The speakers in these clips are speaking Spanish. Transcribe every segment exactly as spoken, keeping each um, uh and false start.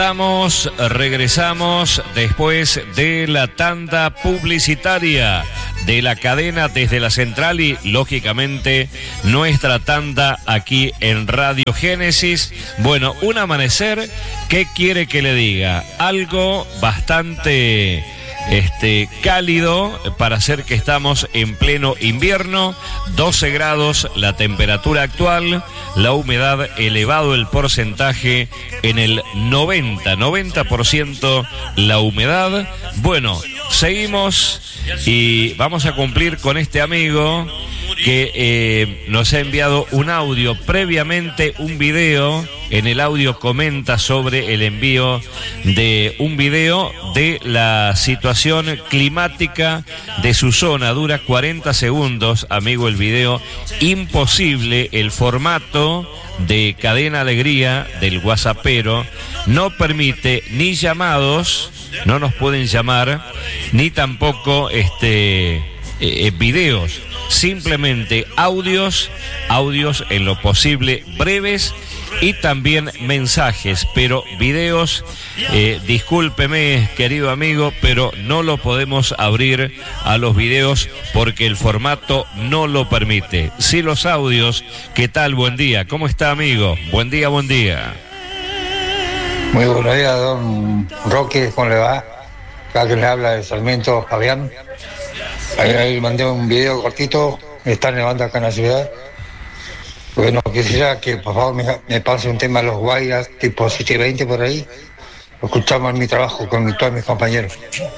Regresamos, regresamos después de la tanda publicitaria de la cadena desde la central y, lógicamente, nuestra tanda aquí en Radio Génesis. Bueno, un amanecer, ¿qué quiere que le diga? Algo bastante... Este, cálido para hacer que estamos en pleno invierno, doce grados la temperatura actual, la humedad elevado el porcentaje en el noventa por ciento la humedad. Bueno, seguimos y vamos a cumplir con este amigo que eh, nos ha enviado un audio, previamente un video. En el audio comenta sobre el envío de un video de la situación climática de su zona. Dura cuarenta segundos, amigo, el video. Imposible, el formato de Cadena Alegría del WhatsAppero no permite ni llamados, no nos pueden llamar, ni tampoco este eh, videos. Simplemente audios, audios en lo posible breves y también mensajes, pero videos, eh, discúlpeme, querido amigo, pero no lo podemos abrir a los videos porque el formato no lo permite. Sí, los audios. ¿Qué tal? Buen día. ¿Cómo está, amigo? Buen día, buen día. Muy buenos días, don Roque, ¿cómo le va? Acá que le habla de Sarmiento, Fabián. Ahí, ahí mandé un video cortito, me están nevando acá en la ciudad. Bueno, quisiera que por favor me, me pase un tema de los Guairas, tipo siete veinte por ahí. Lo escuchamos en mi trabajo con mi, todos mis compañeros.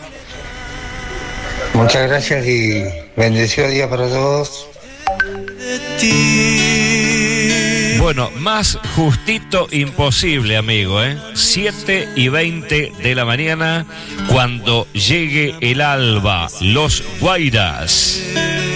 Muchas gracias y bendecido día para todos. Bueno, más justito imposible, amigo, ¿eh? siete y veinte de la mañana, cuando llegue el alba, los Guairas.